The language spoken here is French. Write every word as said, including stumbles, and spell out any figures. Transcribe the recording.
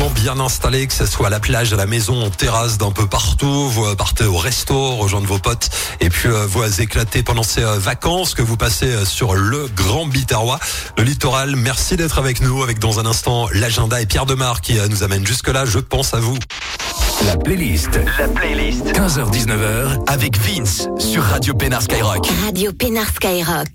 Bien installé, que ce soit à la plage, à la maison, en terrasse, d'un peu partout. Vous partez au resto, rejoindre vos potes et puis euh, vous éclater pendant ces euh, vacances que vous passez euh, sur le Grand Biterrois, le littoral. Merci d'être avec nous. Avec dans un instant l'agenda et Pierre Demar qui euh, nous amène jusque-là. Je pense à vous. La playlist. La playlist. quinze heures dix-neuf heures avec Vince sur Radio Pénard Skyrock. Radio Pénard Skyrock.